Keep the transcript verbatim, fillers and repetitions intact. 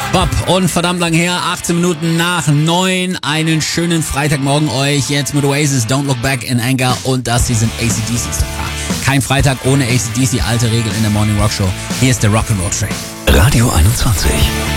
Bob und verdammt lang her, achtzehn Minuten nach neun. Einen schönen Freitagmorgen euch. Jetzt mit Oasis, Don't Look Back in Anger und das hier sind A C D C. Kein Freitag ohne A C D C, alte Regel in der Morning Rock Show. Hier ist der Rock'n'Roll Train. Radio einundzwanzig.